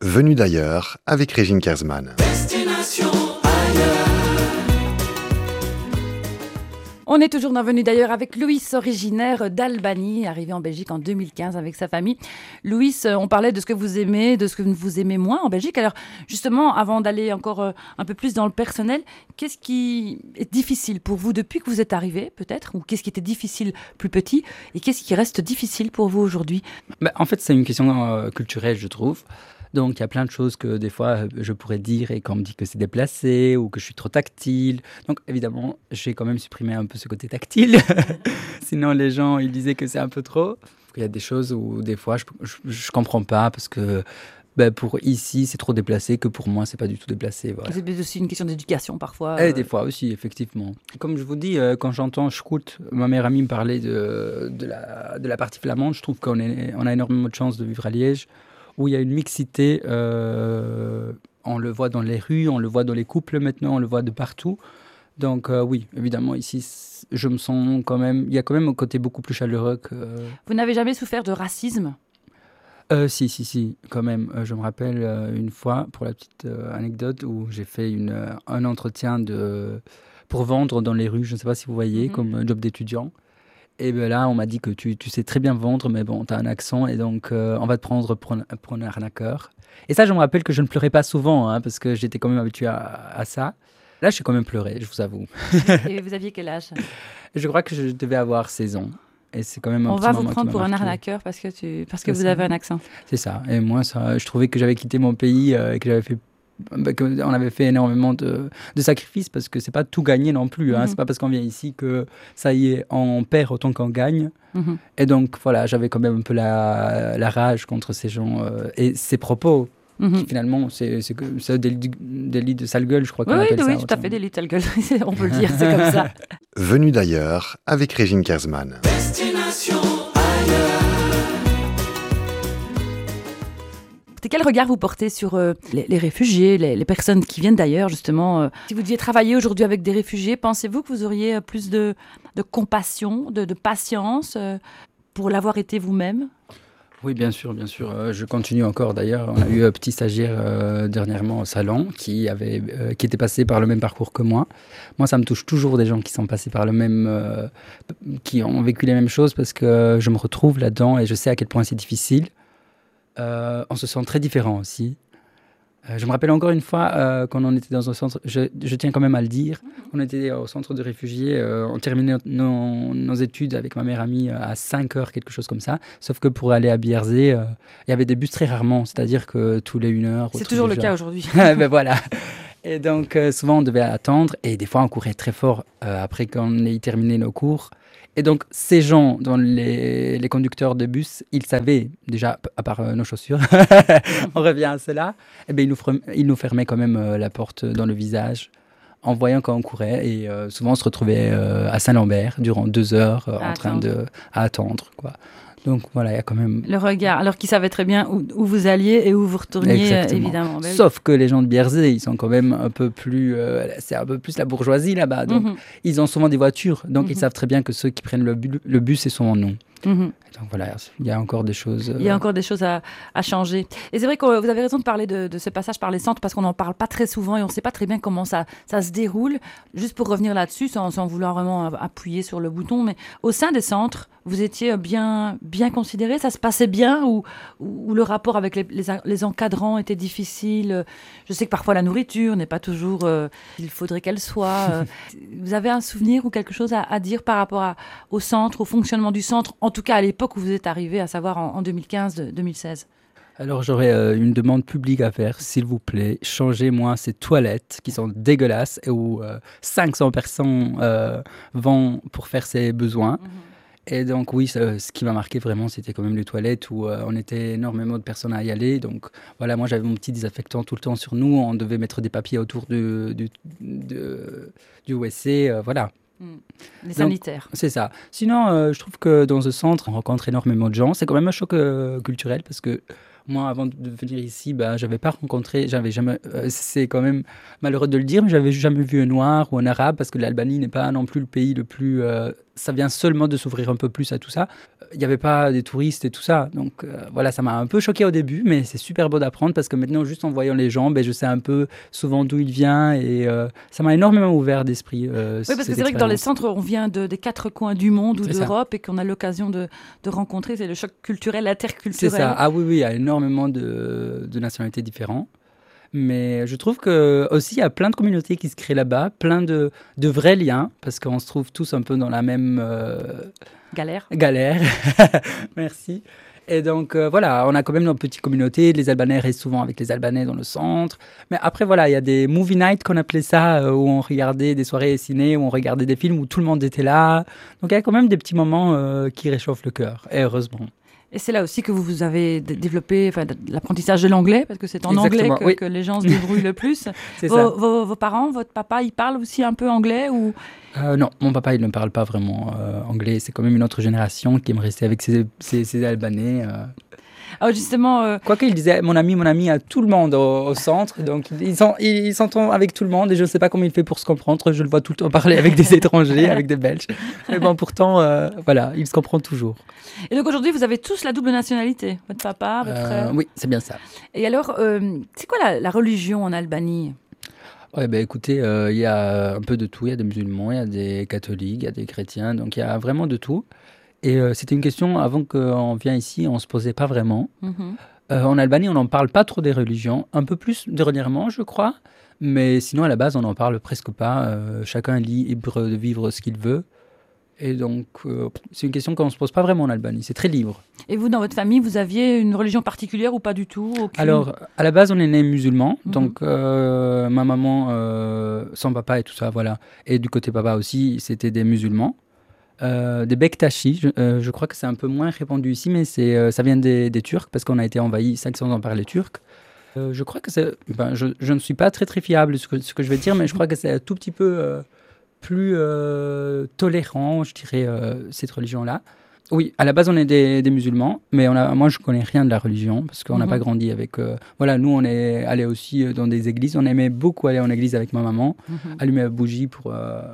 Venu d'ailleurs avec Régine Kersman. Destination ailleurs. On est toujours dans Venu d'ailleurs avec Louis, originaire d'Albanie, arrivé en Belgique en 2015 avec sa famille. Louis, on parlait de ce que vous aimez, de ce que vous aimez moins en Belgique. Alors justement, avant d'aller encore un peu plus dans le personnel, qu'est-ce qui est difficile pour vous depuis que vous êtes arrivé peut-être? Ou qu'est-ce qui était difficile plus petit? Et qu'est-ce qui reste difficile pour vous aujourd'hui? En fait, c'est une question culturelle, je trouve. Donc, il y a plein de choses que des fois, je pourrais dire et qu'on me dit que c'est déplacé ou que je suis trop tactile. Donc, évidemment, j'ai quand même supprimé un peu ce côté tactile. Sinon, les gens, ils disaient que c'est un peu trop. Il y a des choses où, des fois, je comprends pas parce que pour ici, c'est trop déplacé, que pour moi, c'est pas du tout déplacé. Voilà. C'est aussi une question d'éducation parfois. Et des fois aussi, effectivement. Comme je vous dis, quand j'entends Scout, ma meilleure amie me parlait de la partie flamande, je trouve qu'on a énormément de chance de vivre à Liège, où il y a une mixité, on le voit dans les rues, on le voit dans les couples maintenant, on le voit de partout. Donc oui, évidemment, ici, je me sens quand même... Il y a quand même un côté beaucoup plus chaleureux que... Vous n'avez jamais souffert de racisme ? Si, quand même. Je me rappelle une fois, pour la petite anecdote, où j'ai fait un entretien pour vendre dans les rues, je ne sais pas si vous voyez, comme job d'étudiant. Et bien là, on m'a dit que tu sais très bien vendre, mais bon, tu as un accent, et donc on va te prendre pour un arnaqueur. Et ça, je me rappelle que je ne pleurais pas souvent, hein, parce que j'étais quand même habitué à ça. Là, j'ai quand même pleuré, je vous avoue. Et vous aviez quel âge ? Je crois que je devais avoir 16 ans. Et c'est quand même on va vous prendre pour un arnaqueur parce que vous avez un accent. C'est ça. Et moi, je trouvais que j'avais quitté mon pays et que j'avais fait... on avait fait énormément de sacrifices parce que c'est pas tout gagné non plus. Hein. C'est pas parce qu'on vient ici que ça y est, on perd autant qu'on gagne. Et donc voilà, j'avais quand même un peu la rage contre ces gens et ces propos. Qui, finalement, c'est délit de sale gueule, je crois qu'on appelle ça. Oui, tout à fait, délit de sale gueule, on peut le dire, c'est comme ça. Venu d'ailleurs avec Régine Kersman. Destination ailleurs. Quel regard vous portez sur les réfugiés, les personnes qui viennent d'ailleurs, justement si vous deviez travailler aujourd'hui avec des réfugiés, pensez-vous que vous auriez plus de compassion, de patience pour l'avoir été vous-même ? Oui, bien sûr. Je continue encore d'ailleurs. On a eu un petit stagiaire dernièrement au salon qui était passé par le même parcours que moi. Moi, ça me touche toujours des gens qui sont passés par qui ont vécu les mêmes choses parce que je me retrouve là-dedans et je sais à quel point c'est difficile. On se sent très différent aussi. Je me rappelle encore une fois quand on était dans un centre, je tiens quand même à le dire, on était au centre de réfugiés, on terminait nos études avec ma meilleure amie à 5 heures, quelque chose comme ça, sauf que pour aller à Bierzé, il y avait des bus très rarement, c'est-à-dire que tous les 1 heure... C'est toujours le cas aujourd'hui. Voilà. Et donc souvent on devait attendre et des fois on courait très fort après qu'on ait terminé nos cours. Et donc, ces gens, dans les conducteurs de bus, ils savaient, déjà, à part nos chaussures, on revient à cela, ils nous fermaient quand même la porte dans le visage en voyant quand on courait. Et souvent, on se retrouvait à Saint-Lambert durant 2 heures en train d'attendre, quoi. Donc voilà, il y a quand même... Le regard, alors qu'ils savaient très bien où vous alliez et où vous retourniez, évidemment. Sauf que les gens de Bierzé, ils sont quand même un peu plus... c'est un peu plus la bourgeoisie là-bas. Donc, ils ont souvent des voitures. Donc, ils savent très bien que ceux qui prennent le bus, ils sont en nom. Donc voilà, il y a encore des choses... Il y a encore des choses à changer. Et c'est vrai que vous avez raison de parler de ce passage par les centres parce qu'on n'en parle pas très souvent et on ne sait pas très bien comment ça se déroule. Juste pour revenir là-dessus, sans vouloir vraiment appuyer sur le bouton, mais au sein des centres, vous étiez bien considéré, ça se passait bien ou le rapport avec les encadrants était difficile? Je sais que parfois la nourriture n'est pas toujours il faudrait qu'elle soit. Vous avez un souvenir ou quelque chose à dire par rapport au centre, au fonctionnement du centre, en tout cas à l'époque où vous êtes arrivé, à savoir en 2015-2016? Alors j'aurais une demande publique à faire, s'il vous plaît, changez-moi ces toilettes qui sont dégueulasses et où 500 personnes vont pour faire ses besoins. Et donc oui, ce qui m'a marqué vraiment, c'était quand même les toilettes où on était énormément de personnes à y aller. Donc voilà, moi j'avais mon petit désinfectant tout le temps sur nous. On devait mettre des papiers autour du WC, voilà. Les sanitaires. Donc, c'est ça. Sinon, je trouve que dans ce centre, on rencontre énormément de gens. C'est quand même un choc culturel parce que moi, avant de venir ici, j'avais pas rencontré, j'avais jamais, c'est quand même malheureux de le dire, mais j'avais jamais vu un noir ou un arabe parce que l'Albanie n'est pas non plus le pays le plus ça vient seulement de s'ouvrir un peu plus à tout ça. Il n'y avait pas des touristes et tout ça. Donc voilà, ça m'a un peu choqué au début, mais c'est super beau d'apprendre parce que maintenant, juste en voyant les gens, je sais un peu souvent d'où il vient et ça m'a énormément ouvert d'esprit. Oui, parce que c'est vrai que dans les centres, on vient des quatre coins du monde ou d'Europe et qu'on a l'occasion de rencontrer. C'est le choc culturel, interculturel. C'est ça. Ah oui, il y a énormément de nationalités différentes. Mais je trouve que aussi il y a plein de communautés qui se créent là-bas, plein de vrais liens, parce qu'on se trouve tous un peu dans la même galère. Merci. Et donc voilà, on a quand même nos petites communautés. Les Albanais restent souvent avec les Albanais dans le centre. Mais après voilà, il y a des movie nights qu'on appelait ça, où on regardait des soirées ciné, où on regardait des films où tout le monde était là. Donc il y a quand même des petits moments qui réchauffent le cœur, et heureusement. Et c'est là aussi que vous avez développé l'apprentissage de l'anglais, parce que c'est en anglais que les gens se débrouillent le plus. Vos parents, votre papa, ils parlent aussi un peu anglais ou... Non, mon papa, il ne parle pas vraiment anglais. C'est quand même une autre génération qui aime rester avec ses Albanais. Alors justement... Quoique, il disait mon ami à tout le monde au centre. Donc, il s'entend avec tout le monde et je ne sais pas comment il fait pour se comprendre. Je le vois tout le temps parler avec des étrangers, avec des Belges. Mais bon, pourtant, voilà, il se comprend toujours. Et donc aujourd'hui, vous avez tous la double nationalité. Votre papa, votre frère. Oui, c'est bien ça. Et alors, c'est quoi la religion en Albanie ? Ouais, écoutez, il y a un peu de tout. Il y a des musulmans, il y a des catholiques, il y a des chrétiens. Donc, il y a vraiment de tout. Et c'était une question, avant qu'on vienne ici, on ne se posait pas vraiment. En Albanie, on n'en parle pas trop des religions. Un peu plus dernièrement, je crois. Mais sinon, à la base, on n'en parle presque pas. Chacun est libre de vivre ce qu'il veut. Et donc, c'est une question qu'on ne se pose pas vraiment en Albanie. C'est très libre. Et vous, dans votre famille, vous aviez une religion particulière ou pas du tout ? Aucune ? Alors, à la base, on est né musulmans. Donc, ma maman, son papa et tout ça, voilà. Et du côté papa aussi, c'était des musulmans. Des Bektashi, je crois que c'est un peu moins répandu ici, mais ça vient des Turcs, parce qu'on a été envahi 500 ans par les Turcs. Je crois que c'est... je ne suis pas très très fiable de ce que je vais dire, mais je crois que c'est un tout petit peu plus tolérant, je dirais, cette religion-là. Oui, à la base, on est des musulmans, mais moi, je ne connais rien de la religion, parce qu'on n'a pas grandi avec... voilà, nous, on est allés aussi dans des églises. On aimait beaucoup aller en église avec ma maman, allumer la bougie pour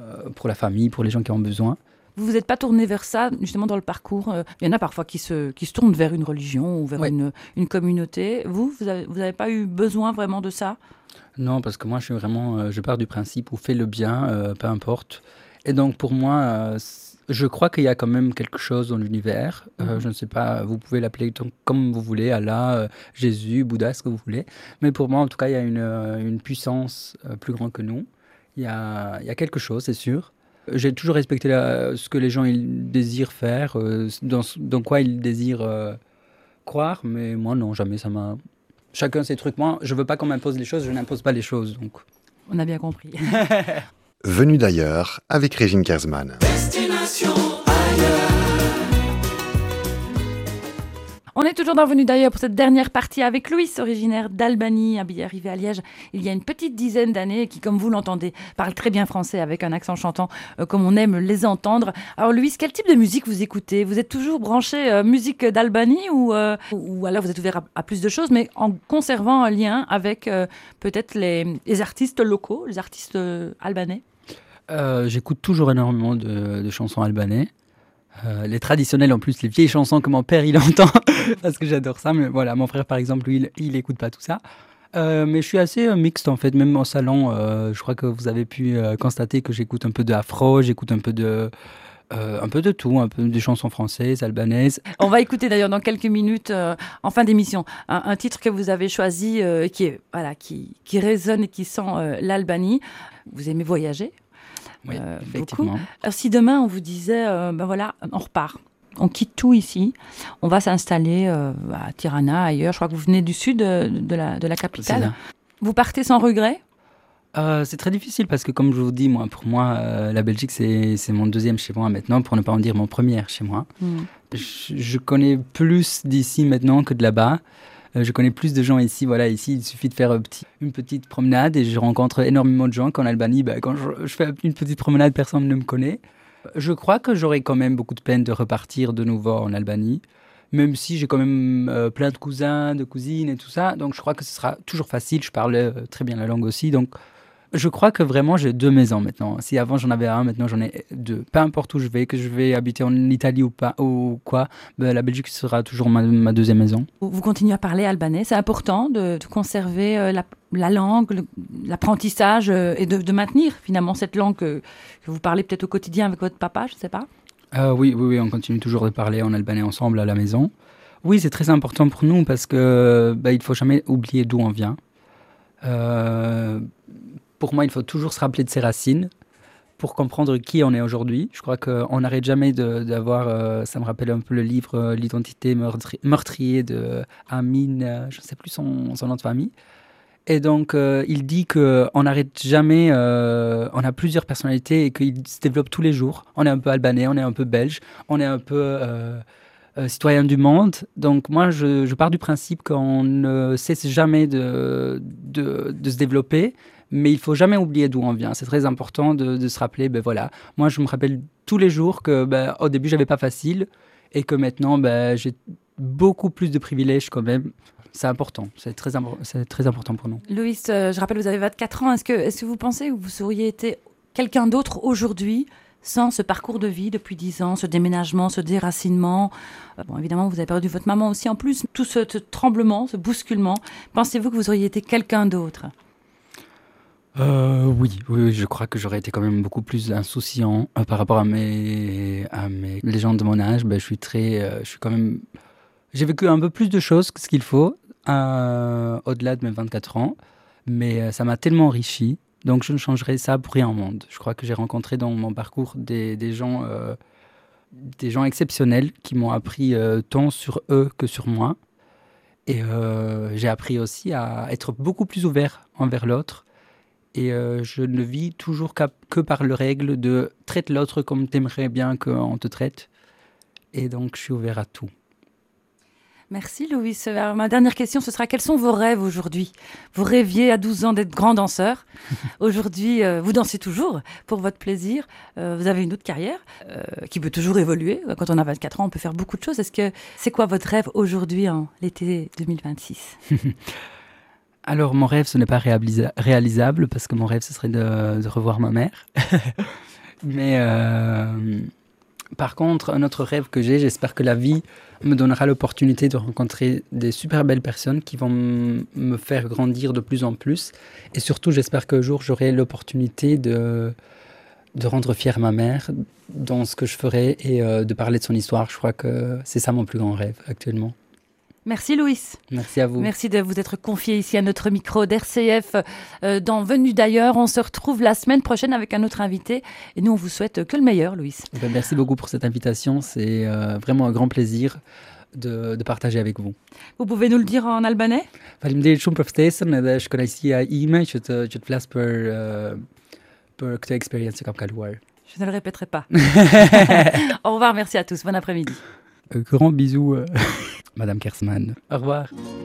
la famille, pour les gens qui ont besoin. Vous vous êtes pas tourné vers ça, justement, dans le parcours. Il y en a parfois qui se tournent vers une religion ou vers une communauté. Vous avez pas eu besoin vraiment de ça ? Non, parce que moi, je pars du principe où fais le bien, peu importe. Et donc, pour moi, je crois qu'il y a quand même quelque chose dans l'univers. Je ne sais pas, vous pouvez l'appeler comme vous voulez, Allah, Jésus, Bouddha, ce que vous voulez. Mais pour moi, en tout cas, il y a une puissance plus grande que nous. Il y a quelque chose, c'est sûr. J'ai toujours respecté ce que les gens ils désirent faire, dans quoi ils désirent croire, mais moi non, jamais ça m'a... Chacun ses trucs. Moi, je veux pas qu'on m'impose les choses, je n'impose pas les choses. Donc. On a bien compris. Venu d'ailleurs avec Régine Kersman. Destination ailleurs. On est toujours dans Venu d'ailleurs pour cette dernière partie avec Louis, originaire d'Albanie, arrivé à Liège il y a une petite dizaine d'années, qui, comme vous l'entendez, parle très bien français avec un accent chantant comme on aime les entendre. Alors Louis, quel type de musique vous écoutez ? Vous êtes toujours branché musique d'Albanie ou alors vous êtes ouvert à plus de choses, mais en conservant un lien avec peut-être les artistes locaux, les artistes albanais ? J'écoute toujours énormément de chansons albanais. Les traditionnelles en plus, les vieilles chansons que mon père il entend parce que j'adore ça, mais voilà, mon frère par exemple lui il écoute pas tout ça, mais je suis assez mixte en fait, même au salon. Je crois que vous avez pu constater que j'écoute un peu de afro, j'écoute un peu de tout, un peu des chansons françaises, albanaises. On va écouter d'ailleurs dans quelques minutes, en fin d'émission, un titre que vous avez choisi qui résonne et qui sent l'Albanie. Vous aimez voyager ? Oui, effectivement. Beaucoup. Alors, si demain on vous disait, on repart, on quitte tout ici, on va s'installer à Tirana, ailleurs, je crois que vous venez du sud de la capitale. Vous partez sans regret ? C'est très difficile parce que, comme je vous dis, pour moi, la Belgique, c'est mon deuxième chez moi maintenant, pour ne pas en dire mon premier chez moi. Je connais plus d'ici maintenant que de là-bas. Je connais plus de gens ici. Voilà, ici, il suffit de faire une petite promenade et je rencontre énormément de gens. Qu'en Albanie, quand je fais une petite promenade, personne ne me connaît. Je crois que j'aurai quand même beaucoup de peine de repartir de nouveau en Albanie, même si j'ai quand même plein de cousins, de cousines et tout ça. Donc, je crois que ce sera toujours facile. Je parle très bien la langue aussi. Donc, Je crois que vraiment j'ai 2 maisons maintenant. Si avant j'en avais un, maintenant j'en ai 2. Peu importe où je vais, que je vais habiter en Italie ou pas, ou quoi, la Belgique sera toujours ma deuxième maison. Vous continuez à parler albanais. C'est important de conserver la langue, l'apprentissage et de maintenir finalement cette langue que vous parlez peut-être au quotidien avec votre papa, je ne sais pas. Oui, on continue toujours de parler en albanais ensemble à la maison. Oui, c'est très important pour nous parce que il faut jamais oublier d'où on vient. Pour moi, il faut toujours se rappeler de ses racines pour comprendre qui on est aujourd'hui. Je crois qu'on n'arrête jamais d'avoir... ça me rappelle un peu le livre L'identité meurtrier de Amin, je ne sais plus son nom de famille. Et donc, il dit qu'on n'arrête jamais, on a plusieurs personnalités et qu'ils se développent tous les jours. On est un peu albanais, on est un peu belge, on est un peu citoyen du monde. Donc moi, je pars du principe qu'on ne cesse jamais de se développer, mais il faut jamais oublier d'où on vient. C'est très important de se rappeler, voilà. Moi, je me rappelle tous les jours que au début, j'avais pas facile et que maintenant, j'ai beaucoup plus de privilèges quand même. C'est important, c'est très important pour nous. Louis, je rappelle, vous avez 24 ans. Est-ce que vous pensez que vous auriez été quelqu'un d'autre aujourd'hui sans ce parcours de vie depuis 10 ans, ce déménagement, ce déracinement? Évidemment, vous avez perdu votre maman aussi en plus. Tout ce tremblement, ce bousculement, pensez-vous que vous auriez été quelqu'un d'autre? Oui, je crois que j'aurais été quand même beaucoup plus insouciant par rapport à les gens de mon âge. Je suis quand même... J'ai vécu un peu plus de choses que ce qu'il faut, au-delà de mes 24 ans, mais ça m'a tellement enrichi, donc je ne changerai ça pour rien au monde. Je crois que j'ai rencontré dans mon parcours des gens exceptionnels qui m'ont appris tant sur eux que sur moi. Et j'ai appris aussi à être beaucoup plus ouvert envers l'autre. Et je ne vis toujours que par le règle de « traite l'autre comme t'aimerais bien qu'on te traite ». Et donc, je suis ouvert à tout. Merci Louis. Ma dernière question, ce sera quels sont vos rêves aujourd'hui? Vous rêviez à 12 ans d'être grand danseur. Aujourd'hui, vous dansez toujours pour votre plaisir. Vous avez une autre carrière qui peut toujours évoluer. Quand on a 24 ans, on peut faire beaucoup de choses. C'est quoi votre rêve aujourd'hui en l'été 2026? Alors, mon rêve, ce n'est pas réalisable parce que mon rêve, ce serait de revoir ma mère. Mais par contre, un autre rêve que j'espère que la vie me donnera l'opportunité de rencontrer des super belles personnes qui vont me faire grandir de plus en plus. Et surtout, j'espère qu'un jour, j'aurai l'opportunité de rendre fière ma mère dans ce que je ferai et de parler de son histoire. Je crois que c'est ça mon plus grand rêve actuellement. Merci Louis. Merci à vous. Merci de vous être confié ici à notre micro d'RCF dans Venu d'ailleurs. On se retrouve la semaine prochaine avec un autre invité. Et nous, on vous souhaite que le meilleur, Louis. Merci beaucoup pour cette invitation. C'est vraiment un grand plaisir de partager avec vous. Vous pouvez nous le dire en albanais? Je ne le répéterai pas. Au revoir, merci à tous. Bon après-midi. Grand bisou, Madame Kersman. Au revoir.